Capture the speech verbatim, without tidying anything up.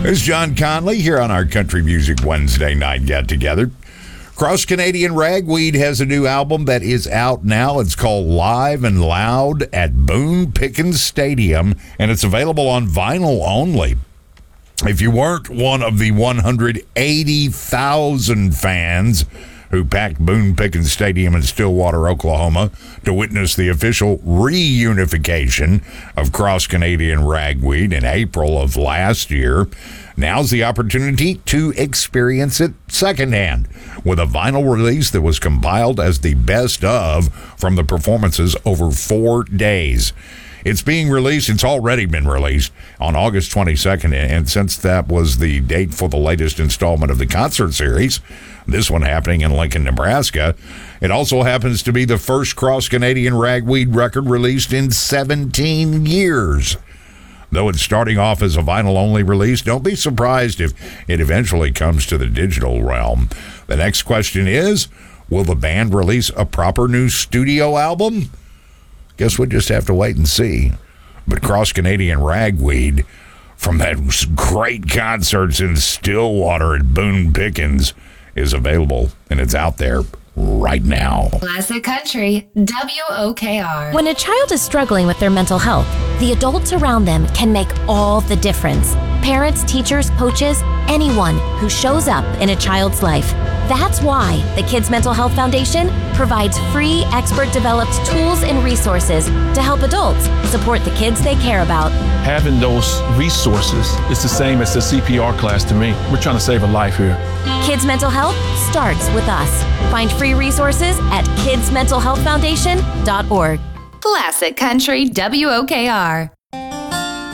There's John Conley here on our Country Music Wednesday night get-together. Cross Canadian Ragweed has a new album that is out now. It's called Live and Loud at Boone Pickens Stadium, and it's available on vinyl only. If you weren't one of the one hundred eighty thousand fans who packed Boone Pickens Stadium in Stillwater, Oklahoma, to witness the official reunification of Cross Canadian Ragweed in April of last year, now's the opportunity to experience it secondhand with a vinyl release that was compiled as the best of from the performances over four days. It's being released, it's already been released on August twenty-second, and since that was the date for the latest installment of the concert series, this one happening in Lincoln, Nebraska, it also happens to be the first Cross Canadian Ragweed record released in seventeen years. Though it's starting off as a vinyl-only release, don't be surprised if it eventually comes to the digital realm. The next question is, will the band release a proper new studio album? Guess we'll just have to wait and see. But Cross Canadian Ragweed, from that great concerts in Stillwater at Boone Pickens, is available, and it's out there right now. Classic Country, W O K R. When a child is struggling with their mental health, the adults around them can make all the difference. Parents, teachers, coaches, anyone who shows up in a child's life. That's why the Kids Mental Health Foundation provides free, expert-developed tools and resources to help adults support the kids they care about. Having those resources is the same as the C P R class to me. We're trying to save a life here. Kids Mental Health starts with us. Find free resources at kids mental health foundation dot org. Classic Country, W O K R.